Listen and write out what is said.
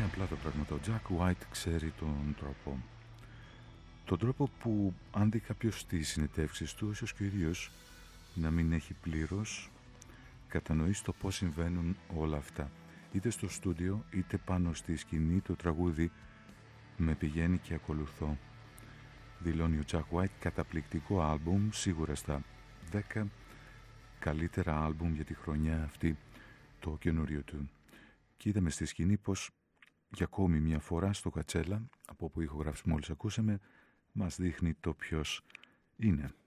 απλά το πράγμα. Το Jack White ξέρει τον τρόπο. Τον τρόπο που αν δει κάποιος στις συνεντεύξεις του, ίσως και ο ίδιος να μην έχει πλήρως κατανοήσει το πώς συμβαίνουν όλα αυτά. Είτε στο στούντιο, είτε πάνω στη σκηνή, το τραγούδι με πηγαίνει και ακολουθώ. Δηλώνει ο Jack White, καταπληκτικό άλμπουμ, σίγουρα στα 10 καλύτερα άλμπουμ για τη χρονιά αυτή, το καινούριο του. Και είδαμε στη σκηνή πως για ακόμη μια φορά στο Κατσέλα, από όπου ηχογράφηση μόλις ακούσαμε, μας δείχνει το ποιος είναι.